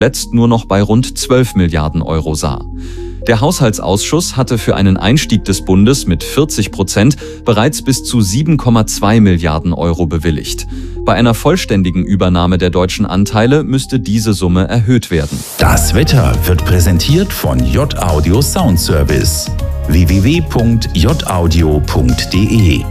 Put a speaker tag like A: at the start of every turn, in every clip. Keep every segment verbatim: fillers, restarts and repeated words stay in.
A: zuletzt nur noch bei rund zwölf Milliarden Euro sah. Der Haushaltsausschuss hatte für einen Einstieg des Bundes mit vierzig Prozent bereits bis zu sieben Komma zwei Milliarden Euro bewilligt. Bei einer vollständigen Übernahme der deutschen Anteile müsste diese Summe erhöht werden.
B: Das Wetter wird präsentiert von J-Audio Sound Service. w w w punkt j audio punkt d e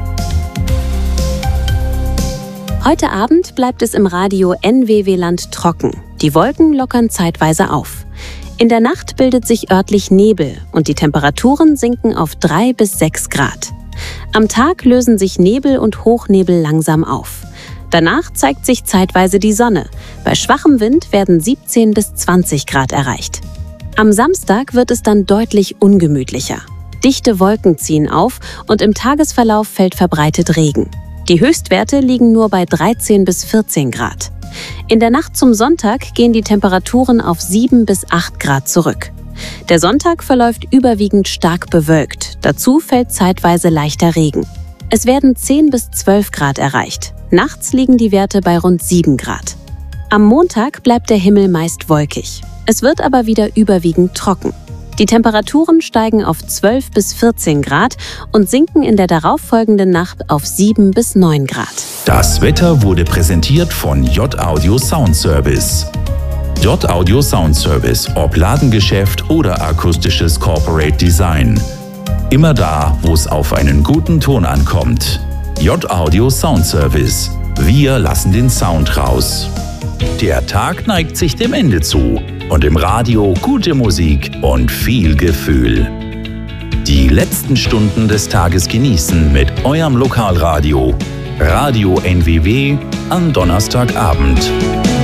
C: Heute Abend bleibt es im Radio N W W-Land trocken. Die Wolken lockern zeitweise auf. In der Nacht bildet sich örtlich Nebel und die Temperaturen sinken auf drei bis sechs Grad. Am Tag lösen sich Nebel und Hochnebel langsam auf. Danach zeigt sich zeitweise die Sonne. Bei schwachem Wind werden siebzehn bis zwanzig Grad erreicht. Am Samstag wird es dann deutlich ungemütlicher. Dichte Wolken ziehen auf und im Tagesverlauf fällt verbreitet Regen. Die Höchstwerte liegen nur bei dreizehn bis vierzehn Grad. In der Nacht zum Sonntag gehen die Temperaturen auf sieben bis acht Grad zurück. Der Sonntag verläuft überwiegend stark bewölkt. Dazu fällt zeitweise leichter Regen. Es werden zehn bis zwölf Grad erreicht. Nachts liegen die Werte bei rund sieben Grad. Am Montag bleibt der Himmel meist wolkig. Es wird aber wieder überwiegend trocken. Die Temperaturen steigen auf zwölf bis vierzehn Grad und sinken in der darauffolgenden Nacht auf sieben bis neun Grad.
B: Das Wetter wurde präsentiert von J-Audio Sound Service. J-Audio Sound Service, ob Ladengeschäft oder akustisches Corporate Design. Immer da, wo es auf einen guten Ton ankommt. J-Audio Sound Service. Wir lassen den Sound raus. Der Tag neigt sich dem Ende zu. Und im Radio gute Musik und viel Gefühl. Die letzten Stunden des Tages genießen mit eurem Lokalradio. Radio N W W am Donnerstagabend.